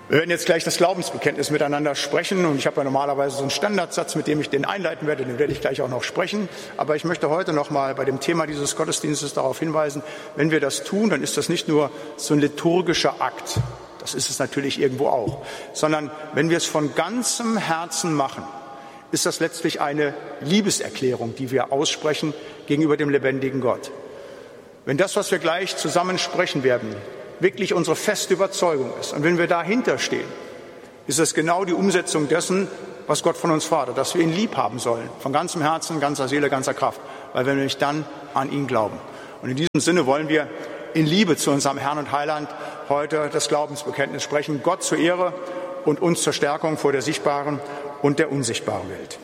Wir werden jetzt gleich das Glaubensbekenntnis miteinander sprechen und ich habe ja normalerweise so einen Standardsatz, mit dem ich den einleiten werde, den werde ich gleich auch noch sprechen. Aber ich möchte heute noch mal bei dem Thema dieses Gottesdienstes darauf hinweisen, wenn wir das tun, dann ist das nicht nur so ein liturgischer Akt, das ist es natürlich irgendwo auch, sondern wenn wir es von ganzem Herzen machen, ist das letztlich eine Liebeserklärung, die wir aussprechen gegenüber dem lebendigen Gott. Wenn das, was wir gleich zusammen sprechen werden, wirklich unsere feste Überzeugung ist. Und wenn wir dahinter stehen, ist es genau die Umsetzung dessen, was Gott von uns fordert, dass wir ihn lieb haben sollen, von ganzem Herzen, ganzer Seele, ganzer Kraft, weil wir nämlich dann an ihn glauben. Und in diesem Sinne wollen wir in Liebe zu unserem Herrn und Heiland heute das Glaubensbekenntnis sprechen, Gott zur Ehre und uns zur Stärkung vor der sichtbaren und der unsichtbaren Welt.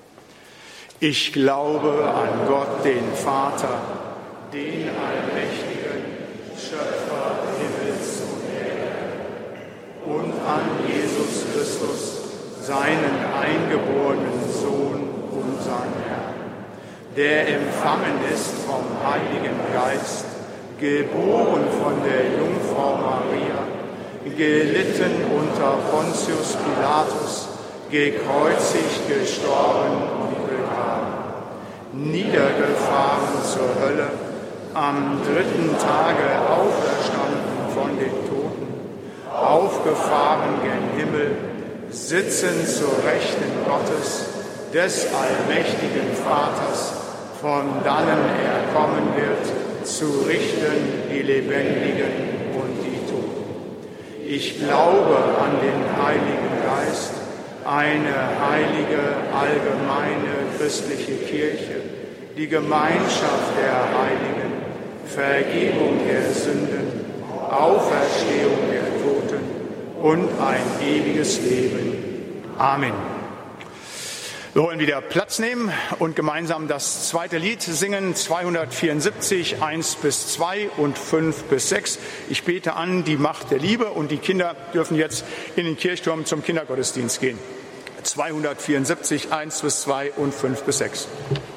Ich glaube an Gott, den Vater, den allmächtigen Schöpfer Himmels und Erde, und an Jesus Christus, seinen eingeborenen Sohn, unseren Herrn, der empfangen ist vom Heiligen Geist, geboren von der Jungfrau Maria, gelitten unter Pontius Pilatus, gekreuzigt, gestorben und begraben, niedergefahren zur Hölle, am dritten Tage auferstanden von den Toten, aufgefahren gen Himmel, sitzen zur Rechten Gottes, des allmächtigen Vaters, von dannen er kommen wird, zu richten die Lebendigen und die Toten. Ich glaube an den Heiligen Geist, eine heilige, allgemeine christliche Kirche, die Gemeinschaft der Heiligen, Vergebung der Sünden, Auferstehung der Toten und ein ewiges Leben. Amen. Wir wollen wieder Platz nehmen und gemeinsam das zweite Lied singen, 274, 1-2 und 5-6. Ich bete an die Macht der Liebe und die Kinder dürfen jetzt in den Kirchturm zum Kindergottesdienst gehen. 274, 1-2 und 5-6.